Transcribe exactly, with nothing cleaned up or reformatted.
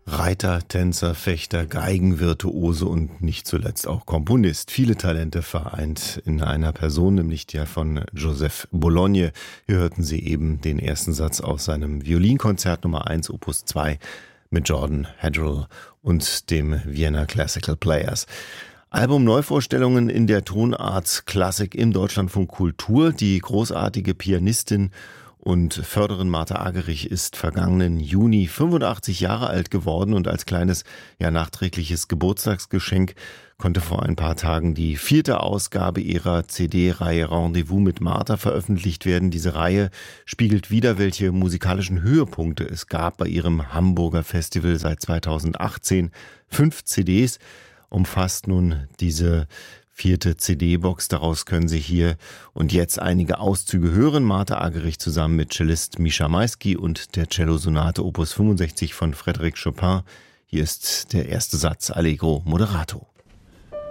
Reiter, Tänzer, Fechter, Geigenvirtuose und nicht zuletzt auch Komponist. Viele Talente vereint in einer Person, nämlich der von Joseph Bologne. Hier hörten Sie eben den ersten Satz aus seinem Violinkonzert Nummer eins, Opus zwei mit Jordan Hedrill und dem Vienna Classical Players. Album-Neuvorstellungen in der Tonart Klassik im Deutschlandfunk Kultur. Die großartige Pianistin und Förderin Martha Argerich ist vergangenen Juni fünfundachtzig Jahre alt geworden und als kleines, ja nachträgliches Geburtstagsgeschenk konnte vor ein paar Tagen die vierte Ausgabe ihrer C D-Reihe Rendezvous mit Martha veröffentlicht werden. Diese Reihe spiegelt wider, welche musikalischen Höhepunkte es gab bei ihrem Hamburger Festival seit zweitausendachtzehn. Fünf C Ds umfasst nun diese vierte C D-Box. Daraus können Sie hier und jetzt einige Auszüge hören. Martha Argerich zusammen mit Cellist Mischa Maisky und der Cellosonate Opus fünfundsechzig von Frédéric Chopin. Hier ist der erste Satz Allegro Moderato.